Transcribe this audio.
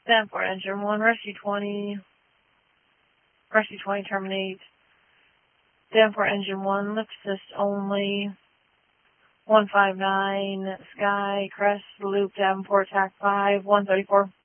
Davenport engine 1, rescue 20. Rescue 20 terminate. Davenport engine 1, lift assist only. 159, Sky, Crest, Loop, Davenport, TAC 5, 134.